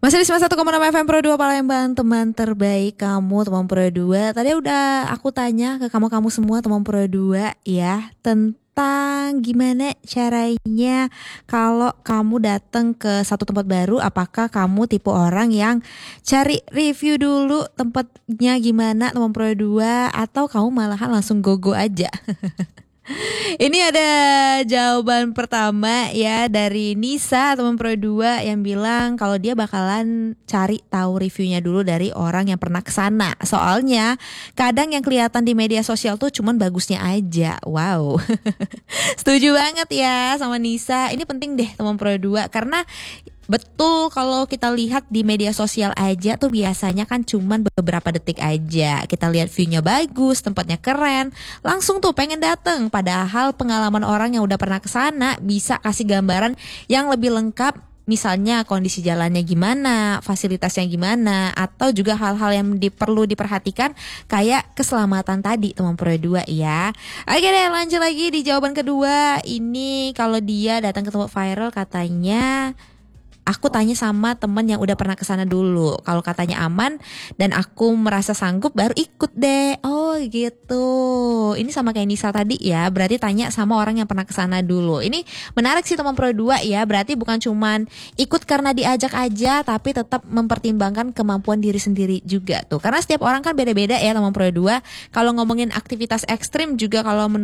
Masih di 91,6 FM Pro 2 Palembang, teman terbaik kamu, teman Pro 2. Tadi udah aku tanya ke kamu-kamu semua teman Pro 2 ya, tentang gimana caranya kalau kamu datang ke satu tempat baru, apakah kamu tipe orang yang cari review dulu tempatnya gimana teman Pro 2, atau kamu malahan langsung go-go aja? Ini ada jawaban pertama ya dari Nisa, teman Pro 2, yang bilang kalau dia bakalan cari tahu reviewnya dulu dari orang yang pernah kesana. Soalnya kadang yang kelihatan di media sosial tuh cuman bagusnya aja. Wow. Setuju banget ya sama Nisa. Ini penting deh teman Pro 2, karena betul, kalau kita lihat di media sosial aja tuh biasanya kan cuman beberapa detik aja. Kita lihat view-nya bagus, tempatnya keren, langsung tuh pengen dateng. Padahal pengalaman orang yang udah pernah kesana bisa kasih gambaran yang lebih lengkap. Misalnya kondisi jalannya gimana, fasilitasnya gimana, atau juga hal-hal yang perlu diperhatikan kayak keselamatan tadi teman Pro 2 ya. Oke deh, lanjut lagi di jawaban kedua. Ini kalau dia datang ke tempat viral, katanya aku tanya sama temen yang udah pernah kesana dulu. Kalau katanya aman dan aku merasa sanggup, baru ikut deh. Oh gitu. Ini sama kayak Nisa tadi ya. Berarti tanya sama orang yang pernah kesana dulu. Ini menarik sih teman Pro 2 ya. Berarti bukan cuman ikut karena diajak aja, tapi tetap mempertimbangkan kemampuan diri sendiri juga tuh. Karena setiap orang kan beda-beda ya teman Pro 2. Kalau ngomongin aktivitas ekstrim juga, kalau